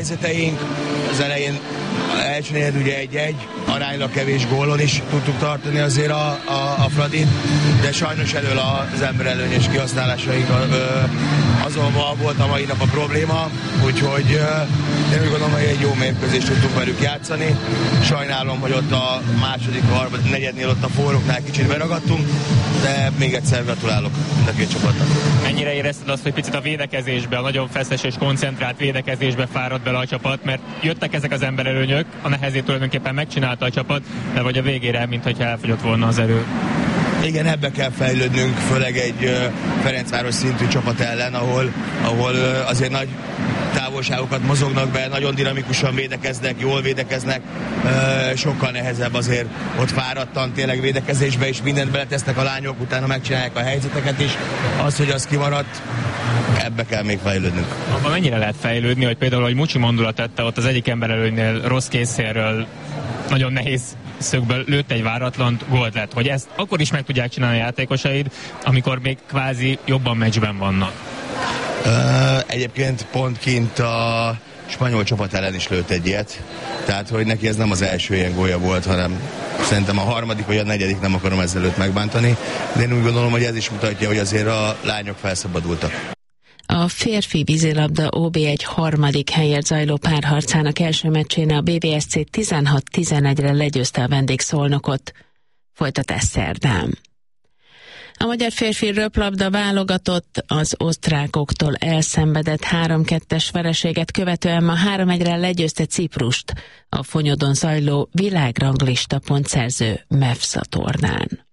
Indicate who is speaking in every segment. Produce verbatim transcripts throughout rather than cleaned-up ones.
Speaker 1: Helyzeteink az elején első negyed ugye egy-egy, aránylag kevés gólon is tudtuk tartani azért a, a, a Fradit, de sajnos elől az emberelőnyös kihasználásaink azon volt a mai nap a probléma, úgyhogy én úgy gondolom, hogy egy jó mérkőzést tudtunk velük játszani. Sajnálom, hogy ott a második, harmadik, negyednél ott a forróknál kicsit beragadtunk, de még egyszer gratulálok mind a két csapatnak.
Speaker 2: Mennyire érezted azt, hogy picit a védekezésbe, a nagyon feszes és koncentrált védekezésbe fáradt bele a csapat, mert jöttek ezek az emberelőnyök, a nehezét tulajdonképpen megcsinálta a csapat, de vagy a végére, mintha elfogyott volna az erő.
Speaker 1: Igen, ebbe kell fejlődnünk, főleg egy uh, Ferencváros szintű csapat ellen, ahol, ahol uh, azért nagy távolságokat mozognak be, nagyon dinamikusan védekeznek, jól védekeznek, uh, sokkal nehezebb azért ott fáradtan tényleg védekezésbe, és mindent beletesznek a lányok, utána megcsinálják a helyzeteket is. Az, hogy az kimaradt, ebbe kell még fejlődnünk.
Speaker 2: Abban mennyire lehet fejlődni, hogy például, hogy Mucsi Mondula tette ott az egyik emberelőnynél rossz készszerről, nagyon nehéz szögből lőtt egy váratlant, gólt lett, hogy ezt akkor is meg tudják csinálni a játékosaid, amikor még kvázi jobban meccsben vannak.
Speaker 1: Uh, egyébként pont kint a spanyol csapat ellen is lőtt egy ilyet, tehát hogy neki ez nem az első ilyen gólja volt, hanem szerintem a harmadik vagy a negyedik, nem akarom ezzel őt megbántani, de én úgy gondolom, hogy ez is mutatja, hogy azért a lányok felszabadultak.
Speaker 3: A férfi vízilabda ó bé egy harmadik helyért zajló párharcának első meccsén a bé vé es cé tizenhat tizenegyre legyőzte a vendégszolnokot. Folytatás szerdán. A magyar férfi röplabda válogatott az osztrákoktól elszenvedett három kettes vereséget követően ma három egyre legyőzte Ciprust a Fonyodon zajló világranglista pontszerző MEFSA tornán.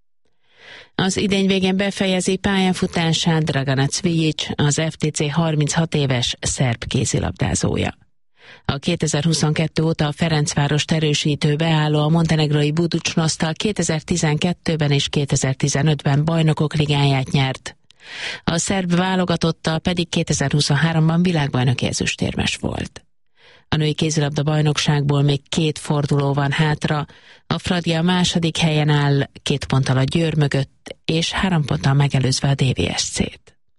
Speaker 3: Az idény végén befejezi pályafutását Dragana Cvijic, az ef té cé harminchat éves szerb kézilabdázója. A kétezer-huszonkettő óta a Ferencvárost erősítő beálló a montenegrói Buducsnosztal kétezer-tizenkettőben és kétezer-tizenötben bajnokok ligáját nyert. A szerb válogatottal pedig kétezer-huszonháromban világbajnoki ezüstérmes volt. A női kézilabda bajnokságból még két forduló van hátra, a Fradi a második helyen áll, két ponttal a Győr mögött, és három ponttal megelőzve a dé vé es cét.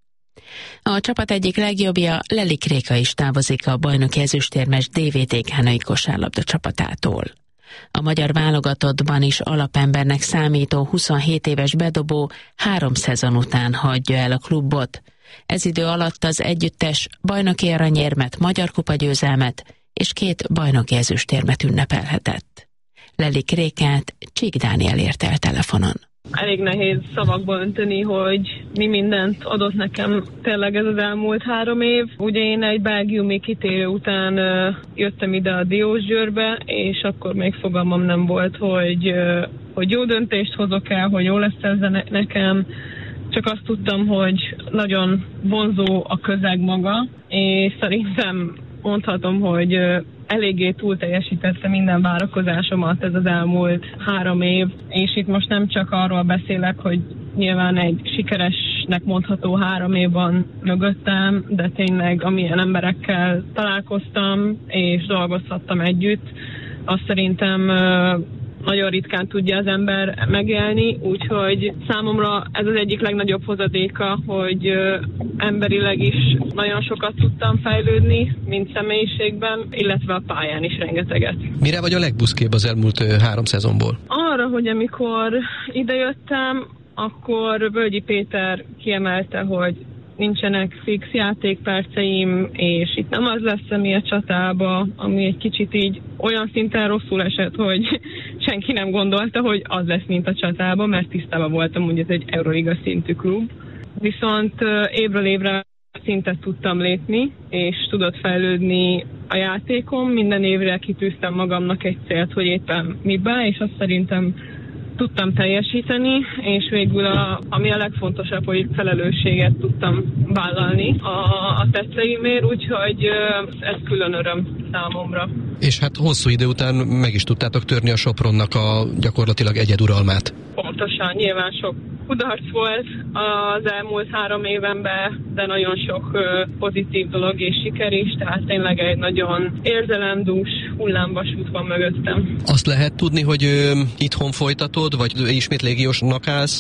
Speaker 3: A csapat egyik legjobbja, Lelik Réka is távozik a bajnoki ezüstérmes dé vé té ká női kosárlabda csapatától. A magyar válogatottban is alapembernek számító huszonhét éves bedobó három szezon után hagyja el a klubot. Ez idő alatt az együttes bajnoki aranyérmet, magyar kupagyőzelmet és két bajnoki ezüstérmet ünnepelhetett. Lelik Rékát Csík Dániel érte el telefonon.
Speaker 4: Elég nehéz szavakba önteni, hogy mi mindent adott nekem tényleg ez az elmúlt három év. Ugye én egy belgiumi kitérő után uh, jöttem ide a Diósgyőrbe, és akkor még fogalmam nem volt, hogy, uh, hogy jó döntést hozok el, hogy jó lesz ez ne- nekem. Csak azt tudtam, hogy nagyon vonzó a közeg maga, és szerintem mondhatom, hogy uh, eléggé túl teljesítette minden várakozásomat ez az elmúlt három év, és itt most nem csak arról beszélek, hogy nyilván egy sikeresnek mondható három év van mögöttem, de tényleg amilyen emberekkel találkoztam és dolgozhattam együtt, azt szerintem nagyon ritkán tudja az ember megélni, úgyhogy számomra ez az egyik legnagyobb hozadéka, hogy emberileg is nagyon sokat tudtam fejlődni, mint személyiségben, illetve a pályán is rengeteget.
Speaker 5: Mire vagy a legbuszkébb az elmúlt három szezonból?
Speaker 4: Arra, hogy amikor idejöttem, akkor Völgyi Péter kiemelte, hogy nincsenek fix játékperceim, és itt nem az lesz, ami a csatába, ami egy kicsit így olyan szinten rosszul esett, hogy senki nem gondolta, hogy az lesz, mint a csatába, mert tisztában voltam, hogy ez egy Euroliga szintű klub. Viszont évről évre szintet tudtam lépni, és tudott fejlődni a játékom. Minden évre kitűztem magamnak egy célt, hogy éppen miben, és azt szerintem tudtam teljesíteni, és végül a, ami a legfontosabb, hogy felelősséget tudtam vállalni a, a tetteimért, úgyhogy ez külön öröm számomra.
Speaker 5: És hát hosszú idő után meg is tudtátok törni a Sopronnak a gyakorlatilag egyeduralmát.
Speaker 4: Pontosan, nyilván sok kudarc volt az elmúlt három évenben, de nagyon sok pozitív dolog és siker is, tehát tényleg egy nagyon érzelemdús hullámvasút van mögöttem.
Speaker 5: Azt lehet tudni, hogy ö, itthon folytatod, vagy ismét légiósnak állsz?
Speaker 4: Annyi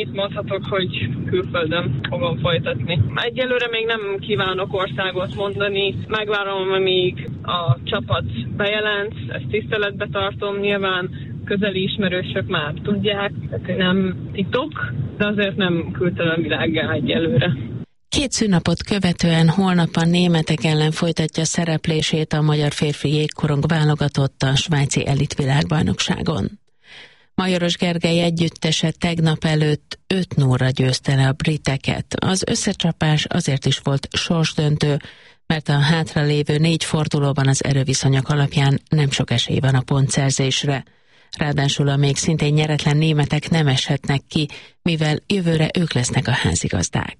Speaker 4: annyit mondhatok, hogy külföldön fogom folytatni. Egyelőre még nem kívánok országot mondani, megvárom, amíg a csapat bejelent, ezt tiszteletbe tartom, nyilván közeli ismerősök már tudják, tehát nem titok, de azért nem küldtem világgá egyelőre.
Speaker 3: Két szünnapot követően holnap a németek ellen folytatja szereplését a magyar férfi jégkorong válogatott a svájci elitvilágbajnokságon. Majoros Gergely együttese tegnap előtt öt nullra győzte le a briteket. Az összecsapás azért is volt sorsdöntő, mert a hátralévő négy fordulóban az erőviszonyok alapján nem sok esély van a pontszerzésre. Ráadásul a még szintén nyeretlen németek nem eshetnek ki, mivel jövőre ők lesznek a házigazdák.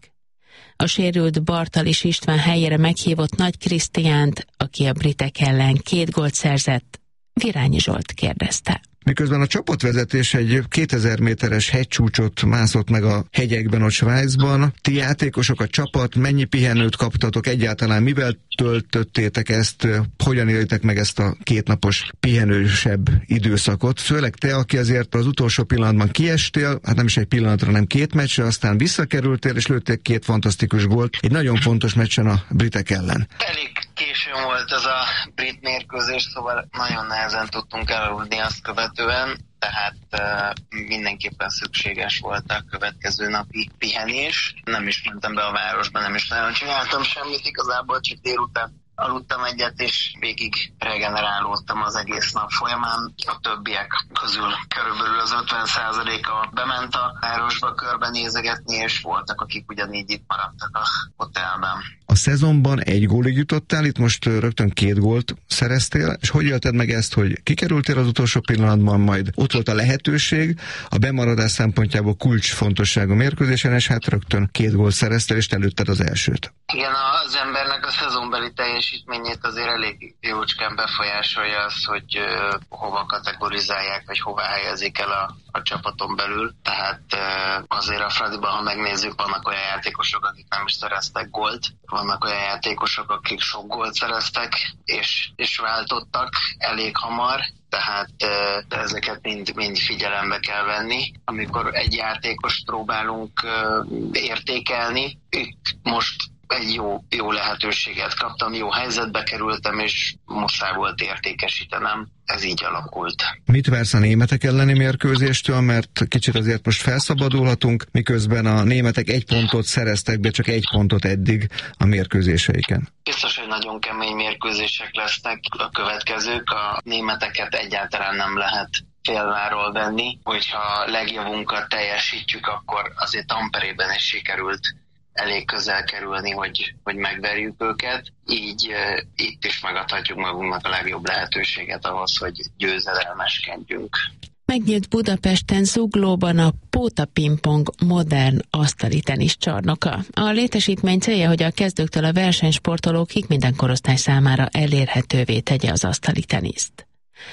Speaker 3: A sérült Bartalis István helyére meghívott Nagy Krisztiánt, aki a britek ellen két gólt szerzett, Virányi Zsolt kérdezte.
Speaker 6: Miközben a csapatvezetés egy kétezer méteres hegycsúcsot mászott meg a hegyekben, a Svájcban, ti játékosok, a csapat, mennyi pihenőt kaptatok egyáltalán, mivel töltöttétek ezt, hogyan éltek meg ezt a kétnapos pihenősebb időszakot? Főleg te, aki azért az utolsó pillanatban kiestél, hát nem is egy pillanatra, hanem két meccsre, aztán visszakerültél, és lőttél két fantasztikus gólt, egy nagyon fontos meccsen a britek ellen.
Speaker 7: Elég későn volt ez a brit mérkőzés, szóval nagyon nehezen tudtunk elaludni azt követően, tehát uh, mindenképpen szükséges volt a következő napi pihenés. Nem is mentem be a városba, nem is nagyon csináltam semmit, igazából csak délután aludtam egyet, és végig regenerálódtam az egész nap folyamán. A többiek közül körülbelül az ötven százaléka bement a városba körbenézegetni, és voltak, akik ugyanígy itt maradtak a hotelben.
Speaker 6: A szezonban egy gólig jutottál, itt most rögtön két gólt szereztél, és hogy élted meg ezt, hogy kikerültél az utolsó pillanatban, majd ott volt a lehetőség, a bemaradás szempontjából kulcsfontosságú mérkőzésen, és hát rögtön két gólt szereztél, és te lőtted az elsőt.
Speaker 7: Igen, az embernek a szezonbeli teljesítményét azért elég jócskán befolyásolja az, hogy uh, hova kategorizálják, vagy hova helyezik el a, a csapaton belül. Tehát uh, azért a Fradiban, ha megnézzük, vannak olyan játékosok, akik nem is szereztek gólt, vannak olyan játékosok, akik sok gólt szereztek, és, és váltottak elég hamar, tehát uh, ezeket mind, mind figyelembe kell venni. Amikor egy játékost próbálunk uh, értékelni, itt most egy jó, jó lehetőséget kaptam, jó helyzetbe kerültem, és muszáj volt értékesítenem. Ez így alakult.
Speaker 6: Mit vársz a németek elleni mérkőzéstől, mert kicsit azért most felszabadulhatunk, miközben a németek egy pontot szereztek be, csak egy pontot eddig a mérkőzéseiken.
Speaker 7: Biztos, hogy nagyon kemény mérkőzések lesznek a következők. A németeket egyáltalán nem lehet félváról venni. Hogyha legjavunkat teljesítjük, akkor azért Tamperében is sikerült elég közel kerülni, hogy, hogy megverjük őket. Így uh, itt is megadhatjuk magunknak a legjobb lehetőséget ahhoz, hogy győzedelmeskedjünk.
Speaker 3: Megnyílt Budapesten Zuglóban a Póta Pingpong modern asztali teniszcsarnoka. A létesítmény célja, hogy a kezdőktől a versenysportolókig minden korosztály számára elérhetővé tegye az asztali teniszt.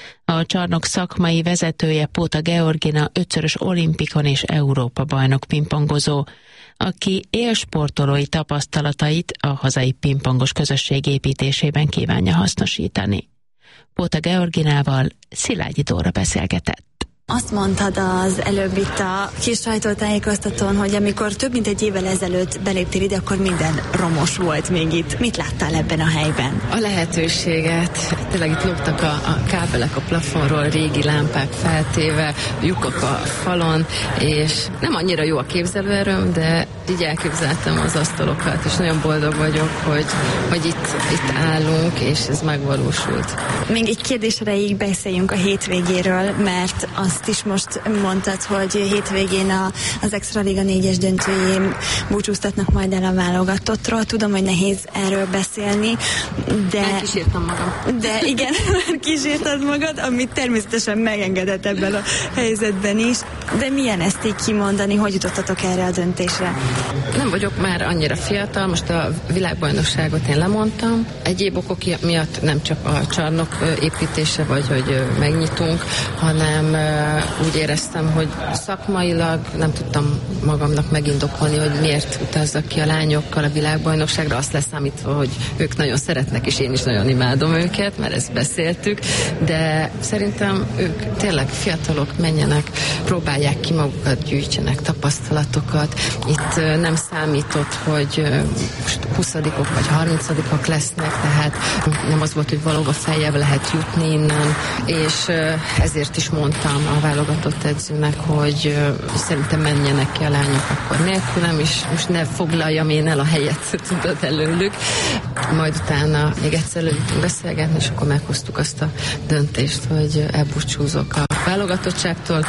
Speaker 3: A csarnok szakmai vezetője Póta Georgina ötszörös olimpikon és Európa bajnok pingpongozó, aki élsportolói tapasztalatait a hazai pingpongos közösség építésében kívánja hasznosítani. Póta Georginával Szilágyi Dóra beszélgetett.
Speaker 8: Azt mondtad az előbb itt a kis sajtótájékoztatón, hogy amikor több mint egy évvel ezelőtt beléptél ide, akkor minden romos volt még itt. Mit láttál ebben a helyben?
Speaker 9: A lehetőséget. Tényleg itt lógtak a, a kábelek a plafonról, régi lámpák feltéve, lyukak a falon, és nem annyira jó a képzelőerőm, de így elképzeltem az asztalokat, és nagyon boldog vagyok, hogy, hogy itt, itt állunk, és ez megvalósult.
Speaker 8: Még egy kérdés erejéig beszéljünk a hétvégéről, mert azt is most mondtad, hogy hétvégén a, az Extra Liga négyes döntőjén búcsúztatnak majd el a válogatottról. Tudom, hogy nehéz erről beszélni, de...
Speaker 9: Megkísértem magam.
Speaker 8: De igen, kísérted magad, amit természetesen megengedett ebben a helyzetben is. De milyen ezt így kimondani, hogy jutottatok erre a döntésre?
Speaker 9: Nem vagyok már annyira fiatal, most a világbajnokságot én lemondtam. Egyéb okok miatt nem csak a csarnok építése, vagy hogy megnyitunk, hanem úgy éreztem, hogy szakmailag nem tudtam magamnak megindokolni, hogy miért utazzak ki a lányokkal a világbajnokságra, azt leszámítva, hogy ők nagyon szeretnek, és én is nagyon imádom őket, mert ezt beszéltük, de szerintem ők tényleg fiatalok, menjenek, próbálják ki magukat, gyűjtsenek tapasztalatokat. Itt nem számított, hogy most huszadikok vagy harmincadikok lesznek, tehát nem az volt, hogy valóban feljebb lehet jutni innen, és ezért is mondtam a válogatott edzőnek, hogy szerintem menjenek ki a lányok akkor nélkülem, és most ne foglaljam én el a helyet, tudod, előlük. Majd utána még egyszer leültünk beszélgetni, és akkor meghoztuk azt a döntést, hogy elbúcsúzok a válogatottságtól,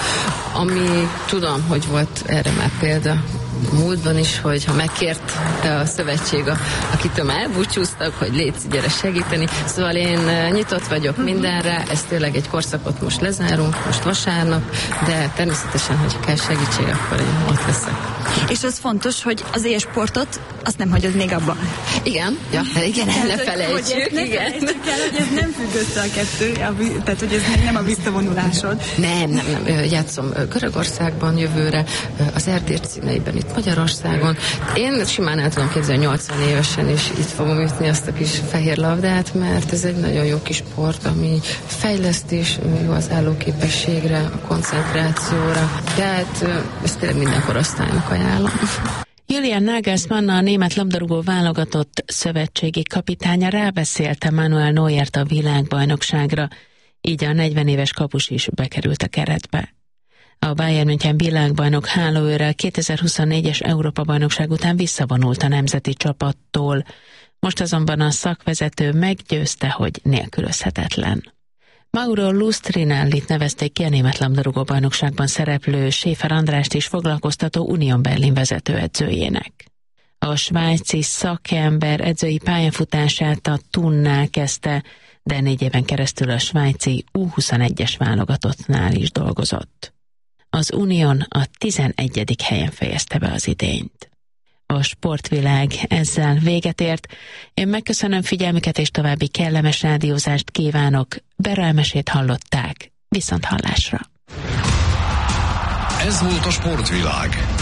Speaker 9: ami tudom, hogy volt erre már példa múltban is, hogy ha megkért a szövetség, a, akitől már elbúcsúztak, hogy légy, gyere segíteni. Szóval én nyitott vagyok mindenre, ez tényleg egy korszakot most lezárunk, most vasárnap, de természetesen, hogy kell segítség, akkor én ott leszek.
Speaker 8: És az fontos, hogy az élsportot, azt nem hagyod még abba.
Speaker 9: Igen, ja, igen, el ne felejtsük.
Speaker 8: Ne
Speaker 9: igen.
Speaker 8: felejtsük el, hogy ez nem függ össze a kettő, tehát hogy ez nem a visszavonulásod.
Speaker 9: Nem, nem, nem. Játszom Görögországban jövőre, az Erdély színeiben itt Magyarországon. Én simán el tudom képzelni nyolcvan évesen, és itt fogom ütni azt a kis fehér labdát, mert ez egy nagyon jó kis sport, ami fejlesztés, jó az állóképességre, a koncentrációra. Tehát ezt tényleg minden korosztálynak ajánlom.
Speaker 3: Julian Nagelsmann, a német labdarúgó válogatott szövetségi kapitánya rábeszélte Manuel Neuert a világbajnokságra, így a negyven éves kapus is bekerült a keretbe. A Bayern München világbajnok hálóőrrel kétezer-huszonnégyes Európa-bajnokság után visszavonult a nemzeti csapattól, most azonban a szakvezető meggyőzte, hogy nélkülözhetetlen. Mauro Lustrinellit nevezték ki a német labdarúgó bajnokságban szereplő Schäfer Andrást is foglalkoztató Union Berlin vezetőedzőjének. A svájci szakember edzői pályafutását a Thunnál kezdte, de négy éven keresztül a svájci U huszonegyes válogatottnál is dolgozott. Az Unión a tizenegyedik helyen fejezte be az idényt. A sportvilág ezzel véget ért. Én megköszönöm figyelmüket, és további kellemes rádiózást kívánok. Bera Elmesét hallották. Viszont hallásra.
Speaker 10: Ez volt a sportvilág.